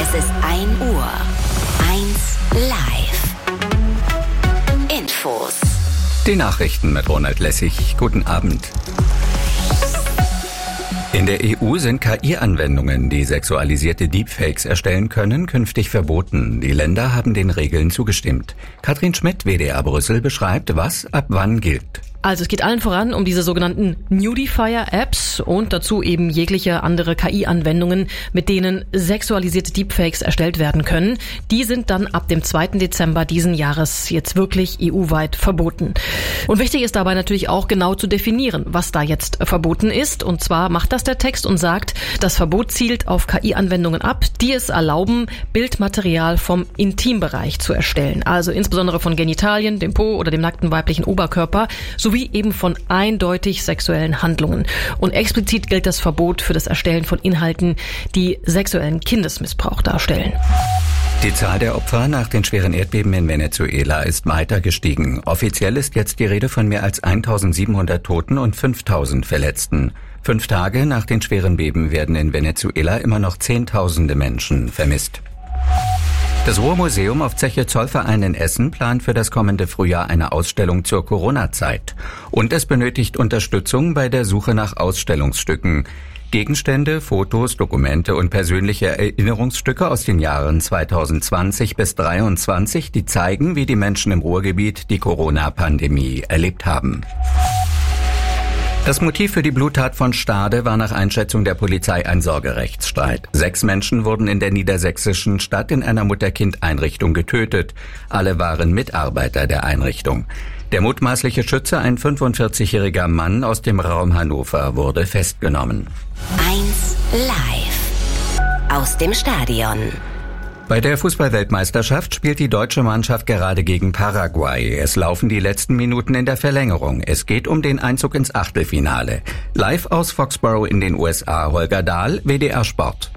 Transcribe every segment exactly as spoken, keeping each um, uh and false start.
Es ist ein Uhr. eins live. Infos. Die Nachrichten mit Ronald Lessig. Guten Abend. In der E U sind K I-Anwendungen, die sexualisierte Deepfakes erstellen können, künftig verboten. Die Länder haben den Regeln zugestimmt. Katrin Schmidt, W D R Brüssel, beschreibt, was ab wann gilt. Also es geht allen voran um diese sogenannten Nudifier-Apps und dazu eben jegliche andere K I-Anwendungen, mit denen sexualisierte Deepfakes erstellt werden können. Die sind dann ab dem zweiten Dezember diesen Jahres jetzt wirklich E U-weit verboten. Und wichtig ist dabei natürlich auch genau zu definieren, was da jetzt verboten ist. Und zwar macht das der Text und sagt, das Verbot zielt auf K I-Anwendungen ab, die es erlauben, Bildmaterial vom Intimbereich zu erstellen. Also insbesondere von Genitalien, dem Po oder dem nackten weiblichen Oberkörper, sowie eben von eindeutig sexuellen Handlungen. Und explizit gilt das Verbot für das Erstellen von Inhalten, die sexuellen Kindesmissbrauch darstellen. Die Zahl der Opfer nach den schweren Erdbeben in Venezuela ist weiter gestiegen. Offiziell ist jetzt die Rede von mehr als eintausendsiebenhundert Toten und fünftausend Verletzten. Fünf Tage nach den schweren Beben werden in Venezuela immer noch Zehntausende Menschen vermisst. Das Ruhrmuseum auf Zeche Zollverein in Essen plant für das kommende Frühjahr eine Ausstellung zur Corona-Zeit. Und es benötigt Unterstützung bei der Suche nach Ausstellungsstücken. Gegenstände, Fotos, Dokumente und persönliche Erinnerungsstücke aus den Jahren zweitausendzwanzig bis dreiundzwanzig, die zeigen, wie die Menschen im Ruhrgebiet die Corona-Pandemie erlebt haben. Das Motiv für die Bluttat von Stade war nach Einschätzung der Polizei ein Sorgerechtsstreit. Sechs Menschen wurden in der niedersächsischen Stadt in einer Mutter-Kind-Einrichtung getötet. Alle waren Mitarbeiter der Einrichtung. Der mutmaßliche Schütze, ein fünfundvierzigjähriger Mann aus dem Raum Hannover, wurde festgenommen. eins live. Aus dem Stadion. Bei der Fußball-Weltmeisterschaft spielt die deutsche Mannschaft gerade gegen Paraguay. Es laufen die letzten Minuten in der Verlängerung. Es geht um den Einzug ins Achtelfinale. Live aus Foxborough in den U S A, Holger Dahl, W D R Sport.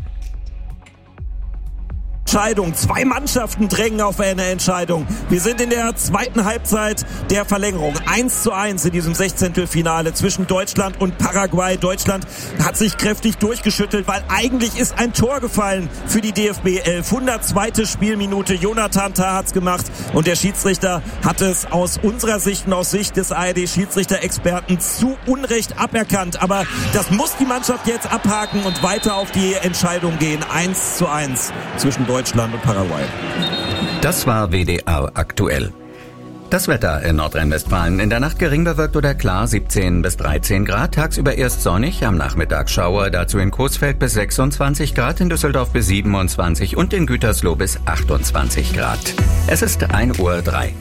Entscheidung. Zwei Mannschaften drängen auf eine Entscheidung. Wir sind in der zweiten Halbzeit der Verlängerung. eins zu eins in diesem Sechzehntelfinale zwischen Deutschland und Paraguay. Deutschland hat sich kräftig durchgeschüttelt, weil eigentlich ist ein Tor gefallen für die D F B elf. hundertzweite Spielminute. Jonathan Tah hat's gemacht und der Schiedsrichter hat es aus unserer Sicht und aus Sicht des A R D-Schiedsrichter-Experten zu Unrecht aberkannt. Aber das muss die Mannschaft jetzt abhaken und weiter auf die Entscheidung gehen. eins zu eins zwischen Deutschland Deutschland und Paraguay. Das war W D R aktuell. Das Wetter in Nordrhein-Westfalen. In der Nacht gering bewölkt oder klar, siebzehn bis dreizehn Grad. Tagsüber erst sonnig, am Nachmittag Schauer. Dazu in Coesfeld bis sechsundzwanzig Grad, in Düsseldorf bis siebenundzwanzig und in Gütersloh bis achtundzwanzig Grad. Es ist ein Uhr drei.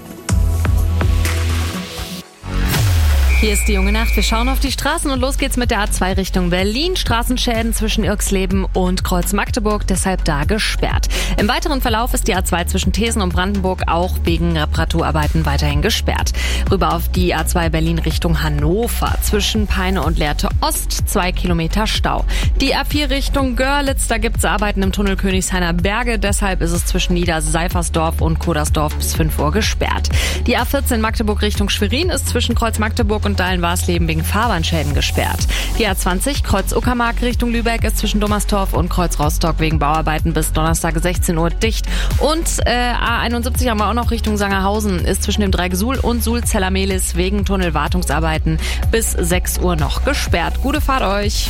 Hier ist die junge Nacht. Wir schauen auf die Straßen und los geht's mit der A zwei Richtung Berlin. Straßenschäden zwischen Irxleben und Kreuz-Magdeburg, deshalb da gesperrt. Im weiteren Verlauf ist die A zwei zwischen Thesen und Brandenburg auch wegen Reparaturarbeiten weiterhin gesperrt. Rüber auf die A zwei Berlin Richtung Hannover. Zwischen Peine und Lehrte Ost zwei Kilometer Stau. Die A vier Richtung Görlitz, da gibt's Arbeiten im Tunnel Königshainer Berge. Deshalb ist es zwischen Niederseifersdorf und Kodersdorf bis fünf Uhr gesperrt. Die A vierzehn Magdeburg Richtung Schwerin ist zwischen Kreuz-Magdeburg und Dahlen-Warsleben wegen Fahrbahnschäden gesperrt. Die A zwanzig Kreuz-Uckermark Richtung Lübeck ist zwischen Dommerstorf und Kreuz-Rostock wegen Bauarbeiten bis Donnerstag sechzehn Uhr dicht. Und äh, A einundsiebzig haben wir auch noch Richtung Sangerhausen, ist zwischen dem Dreigesuhl und Suhl-Zellermehlis wegen Tunnelwartungsarbeiten bis sechs Uhr noch gesperrt. Gute Fahrt euch!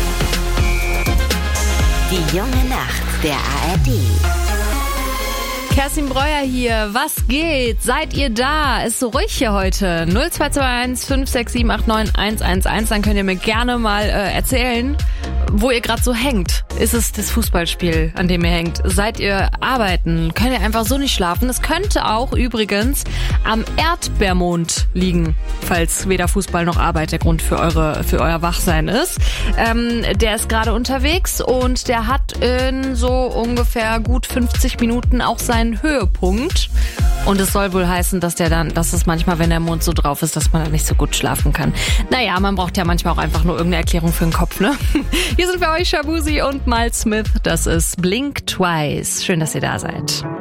Die junge Nacht der A R D. Kerstin Breuer hier. Was geht? Seid ihr da? Ist so ruhig hier heute. null zwei zwei eins fünf sechs sieben acht neun eins eins eins. Dann könnt ihr mir gerne mal äh, erzählen, wo ihr gerade so hängt. Ist es das Fußballspiel, an dem ihr hängt? Seid ihr arbeiten? Könnt ihr einfach so nicht schlafen? Es könnte auch übrigens am Erdbeermond liegen, falls weder Fußball noch Arbeit der Grund für eure für euer Wachsein ist. Ähm, der ist gerade unterwegs und der hat in so ungefähr gut fünfzig Minuten auch sein Höhepunkt. Und es soll wohl heißen, dass der dann, dass es manchmal, wenn der Mond so drauf ist, dass man dann nicht so gut schlafen kann. Naja, man braucht ja manchmal auch einfach nur irgendeine Erklärung für den Kopf, ne? Hier sind für euch Shabuzi und Miles Smith. Das ist Blink Twice. Schön, dass ihr da seid.